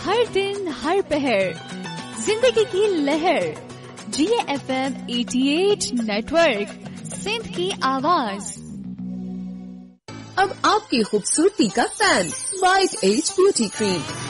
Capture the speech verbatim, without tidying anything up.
हर दिन हर पहर जिंदगी की लहर। जी एफ एम अठासी नेटवर्क, सिंध की आवाज। अब आपकी खूबसूरती का fan, white as beauty cream.